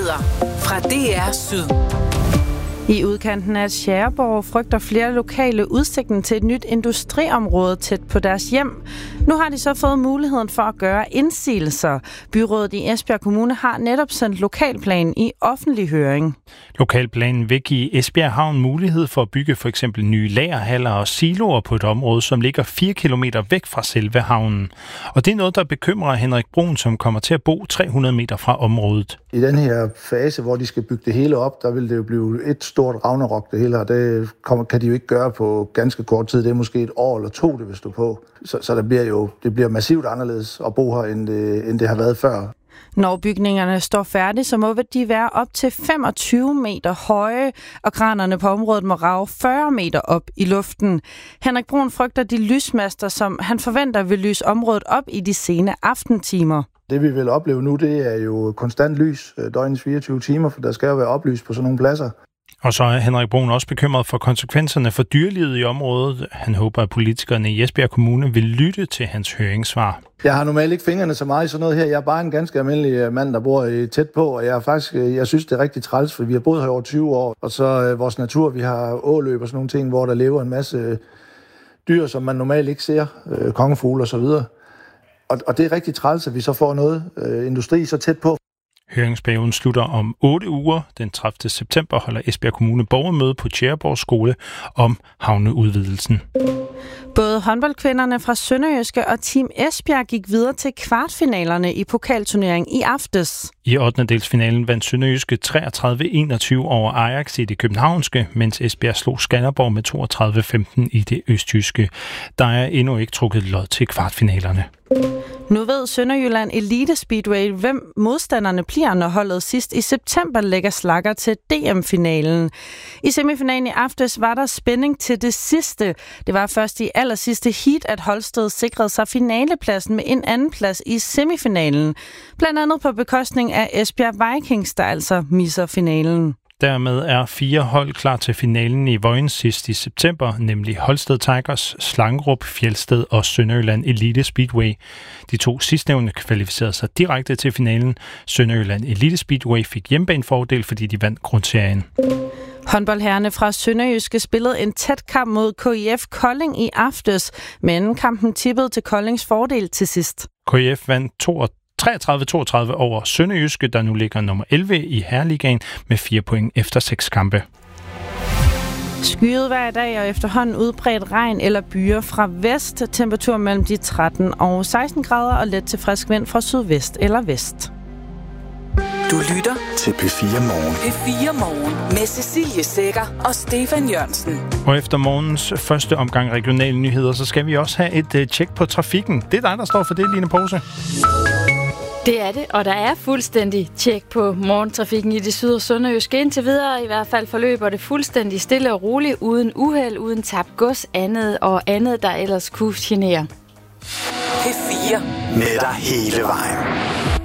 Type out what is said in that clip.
Nyheder fra DR Syd. I udkanten af Tjæreborg frygter flere lokale udsigten til et nyt industriområde tæt på deres hjem. Nu har de så fået muligheden for at gøre indsigelser. Byrådet i Esbjerg Kommune har netop sendt lokalplanen i offentlig høring. Lokalplanen vil give Esbjerg Havn mulighed for at bygge for eksempel nye lagerhaller og siloer på et område, som ligger 4 kilometer væk fra selve havnen. Og det er noget, der bekymrer Henrik Brun, som kommer til at bo 300 meter fra området. I den her fase, hvor de skal bygge det hele op, der vil det jo blive et stort ragnarok det hele, og det kan de jo ikke gøre på ganske kort tid. Det er måske et år eller to, det vil stå på. Så det bliver massivt anderledes at bo her, end det har været før. Når bygningerne står færdige, så må de være op til 25 meter høje, og kranerne på området må rage 40 meter op i luften. Henrik Brun frygter de lysmaster, som han forventer vil lyse området op i de sene aftentimer. Det vi vil opleve nu, det er jo konstant lys døgnets 24 timer, for der skal jo være oplys på sådan nogle pladser. Og så er Henrik Brun også bekymret for konsekvenserne for dyrelivet i området. Han håber, at politikerne i Esbjerg Kommune vil lytte til hans høringssvar. Jeg har normalt ikke fingrene så meget i sådan noget her. Jeg er bare en ganske almindelig mand, der bor tæt på, og jeg synes, det er rigtig træls, for vi har boet her over 20 år. Og så vores natur, vi har åløb og sådan nogle ting, hvor der lever en masse dyr, som man normalt ikke ser, kongefugle og så videre. Og det er rigtig træls, at vi så får noget industri så tæt på. Høringsperioden slutter om 8 uger. Den 30. september holder Esbjerg Kommune borgermøde på Tjæreborg Skole om havneudvidelsen. Både håndboldkvinderne fra Sønderjyske og Team Esbjerg gik videre til kvartfinalerne i pokalturneringen i aftes. I 8. finalen vandt Sønderjyske 33-21 over Ajax i det københavnske, mens Esbjerg slog Skanderborg med 32-15 i det østjyske. Der er endnu ikke trukket lod til kvartfinalerne. Nu ved Sønderjylland Elite Speedway, hvem modstanderne bliver, når holdet sidst i september lægger slakker til DM-finalen. I semifinalen i aftes var der spænding til det sidste. Det var først i allersidste heat, at Holsted sikrede sig finalepladsen med en anden plads i semifinalen. Blandt andet på bekostning af Esbjerg Vikings, der altså misser finalen. Dermed er 4 hold klar til finalen i Vojens sidst i september, nemlig Holsted Tigers, Slangerup, Fjeldsted og Sønderjylland Elite Speedway. De 2 sidstnævnte kvalificerede sig direkte til finalen. Sønderjylland Elite Speedway fik hjemmebanefordel, fordi de vandt grundserien. Håndboldherrene fra Sønderjyske spillede en tæt kamp mod KIF Kolding i aftes, men kampen tippede til Koldings fordel til sidst. KIF vandt 33-32 over Sønderjyske, der nu ligger nummer 11 i Herreligaen med 4 point efter 6 kampe. Skyet hver dag og efterhånden udbredt regn eller byer fra vest. Temperatur mellem de 13 og 16 grader og let til frisk vind fra sydvest eller vest. Du lytter til P4 Morgen. P4 Morgen med Cecilie Sækker og Stefan Jørgensen. Og efter morgens første omgang regionale nyheder, så skal vi også have et tjek på trafikken. Det er dig, der står for det, Line Pose. Det er det, og der er fuldstændig tjek på morgentrafikken i det syd- og sønderjyske. Indtil videre i hvert fald forløber det fuldstændig stille og roligt, uden uheld, uden tabt gods, andet, der ellers kunne genere. P4 med dig hele vejen.